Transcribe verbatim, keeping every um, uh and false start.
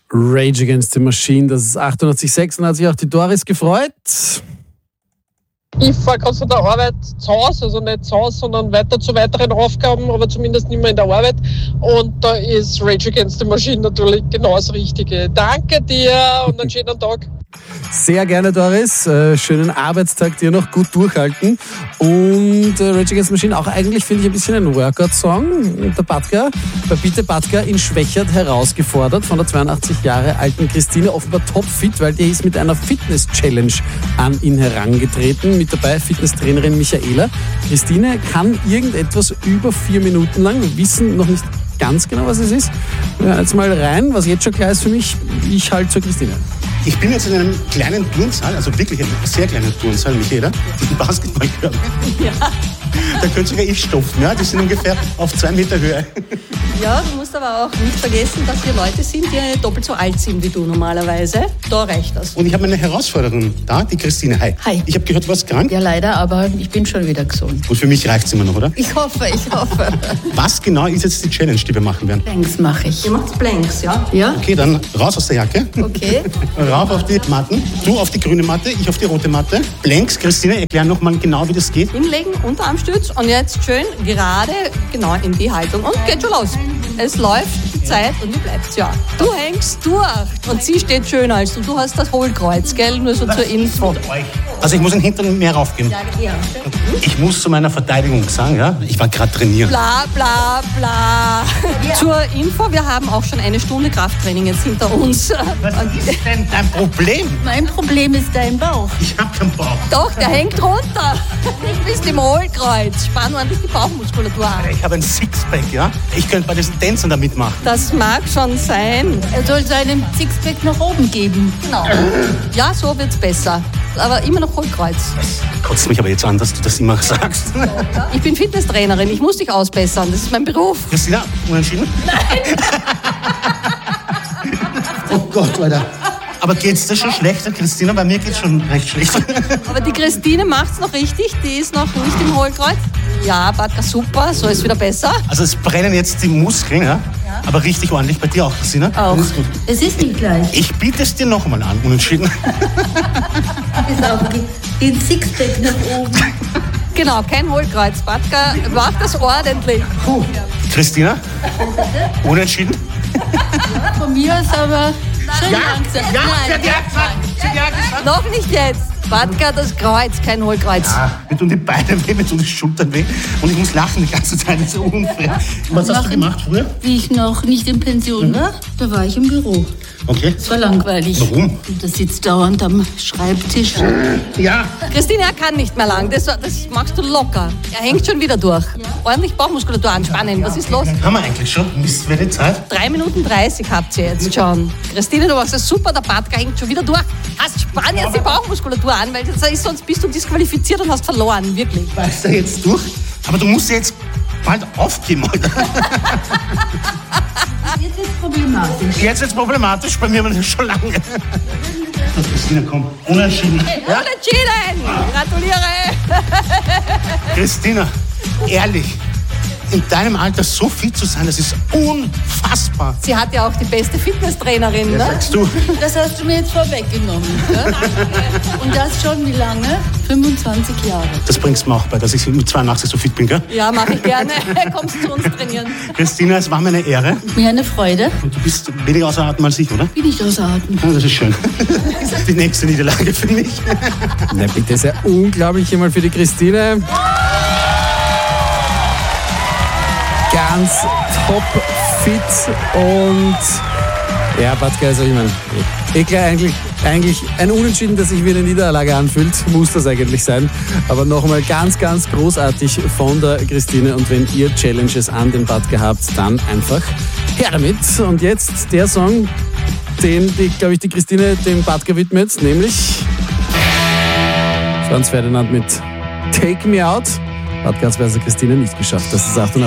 Rage Against the Machine, das ist achtundachtzig Komma sechs und hat sich auch die Doris gefreut. Ich fahre gerade von der Arbeit zu Hause, also nicht zu Hause, sondern weiter zu weiteren Aufgaben, aber zumindest nicht mehr in der Arbeit. Und da ist Rage Against the Machine natürlich genau das Richtige. Danke dir und einen schönen Tag. Sehr gerne, Doris. Äh, schönen Arbeitstag dir noch, gut durchhalten. Und äh, Rage Against the Machine auch eigentlich, finde ich, ein bisschen ein Workout-Song. Der Batka, bei Bitte Batka in Schwächert herausgefordert von der zweiundachtzig Jahre alten Christine, offenbar topfit, weil die ist mit einer Fitness-Challenge an ihn herangetreten. Mit dabei Fitnesstrainerin Michaela. Christine kann irgendetwas über vier Minuten lang. Wir wissen noch nicht ganz genau, was es ist. Ja, jetzt mal rein, was jetzt schon klar ist für mich, ich halte zur Christine. Ich bin jetzt in einem kleinen Turnsaal, also wirklich einem sehr kleinen Turnsaal, Michaela, diesen Basketballkörper. Ja. Da könnte sogar ich stopfen, ja? Die sind ungefähr auf zwei Meter Höhe. Ja, du musst aber auch nicht vergessen, dass wir Leute sind, die doppelt so alt sind wie du normalerweise. Da reicht das. Und ich habe eine Herausforderin da, die Christine. Hi. Hi. Ich habe gehört, du warst krank. Ja, leider, aber ich bin schon wieder gesund. Und für mich reicht es immer noch, oder? Ich hoffe, ich hoffe. Was genau ist jetzt die Challenge, die wir machen werden? Planks mache ich. Ihr macht Planks, ja? Ja. Okay, dann raus aus der Jacke. Okay. Rauf auf die Matten. Du auf die grüne Matte, ich auf die rote Matte. Planks, Christine, erklär nochmal genau, wie das geht. Hinlegen, Unterarmstütz und jetzt schön gerade genau in die Haltung. Und geht schon los. Es läuft die Zeit und die bleibt ja. Du hängst durch und sie steht schöner als du. Du hast das Hohlkreuz, gell? Nur so zur Info. Also ich muss den Hintern mehr raufgeben. Ja, ja. Ich muss zu meiner Verteidigung sagen, ja, ich war gerade trainieren. Bla bla bla. Ja. Zur Info, wir haben auch schon eine Stunde Krafttraining jetzt hinter uns. Was ist denn dein Problem? Mein Problem ist dein Bauch. Ich hab keinen Bauch. Doch, der hängt runter. Du bist im Hohlkreuz. Spann ordentlich die Bauchmuskulatur an. Ich habe ein Sixpack, ja? Ich könnte bei diesen Tänzern da mitmachen. Das mag schon sein. Er soll seinen Sixpack nach oben geben. Genau. Ja, so wird's besser. Aber immer noch Hohlkreuz. Das kotzt mich aber jetzt an, dass du das immer sagst. Ich bin Fitnesstrainerin, ich muss dich ausbessern. Das ist mein Beruf. Christina, unentschieden? Nein! Oh Gott, Alter. Aber geht's dir schon schlechter, Christina? Bei mir geht's schon recht schlecht. Aber die Christine macht's noch richtig, die ist noch nicht im Hohlkreuz. Ja, Batka, super, so ist wieder besser. Also es brennen jetzt die Muskeln, ja? Ja. Aber richtig ordentlich. Bei dir auch, Christina? Auch. Das ist gut. Es ist nicht gleich. Ich biete es dir noch einmal an, unentschieden. Ist auch den Sixpack nach oben. Genau, kein Hohlkreuz. Batka, mach das ordentlich. Puh. Christina? Unentschieden? Ja, von mir ist aber schon ja, langsam. Ja, Nein, sie hat ja gesagt. Sie hat ja gesagt. Noch nicht jetzt. Batka, das Kreuz, kein Hohlkreuz. Ja, mir tun die Beine weh, mir tun die Schultern weh. Und ich muss lachen die ganze Zeit, das ist so unfair. Was hast du gemacht früher? Wie ich noch nicht in Pension war, da war ich im Büro. Okay. Das war langweilig. Warum? Du sitzt dauernd am Schreibtisch. Ja. Christine, er kann nicht mehr lang. Das, das machst du locker. Er hängt schon wieder durch. Ordentlich Bauchmuskulatur anspannen. Was ist los? Haben wir eigentlich schon? Wisst ihr die Zeit? drei Minuten dreißig habt ihr jetzt schon. Christine, du machst das super. Der Batka hängt schon wieder durch. Hast spann jetzt die Bauchmuskulatur an, weil das ist, sonst bist du disqualifiziert und hast verloren. Wirklich. Weißt du jetzt durch? Aber du musst jetzt bald aufgeben, Alter. Jetzt ist es problematisch. Jetzt ist es problematisch, bei mir war das schon lange. So, Christina, komm. Unentschieden. Ja? Unentschieden! Gratuliere! Christina, ehrlich, in deinem Alter so fit zu sein, das ist unfassbar. Sie hat ja auch die beste Fitnesstrainerin, ne? Sagst du? Das hast du mir jetzt vorweggenommen. Ja? Und das schon wie lange? fünfundzwanzig Jahre. Das bringst du mir auch bei, dass ich mit zweiundachtzig so fit bin, gell? Ja, mache ich gerne. Kommst du zu uns trainieren. Christina, es war mir eine Ehre. Mir eine Freude. Und du bist weniger außer Atem als ich, oder? Bin ich außer Atem. Ja, das ist schön. Die nächste Niederlage für mich. Na bitte, sehr unglaublich hier mal für die Christine. Ganz top fit und ja, Batka, also ich meine, eh klar, eigentlich, eigentlich ein Unentschieden, das sich wie eine Niederlage anfühlt, muss das eigentlich sein. Aber nochmal ganz, ganz großartig von der Christine und wenn ihr Challenges an den Batka habt, dann einfach her damit. Und jetzt der Song, den, die, glaube ich, die Christine dem Batka widmet, nämlich Franz Ferdinand mit Take Me Out. Batka hat es bei Christine nicht geschafft. Das ist achtundachtzig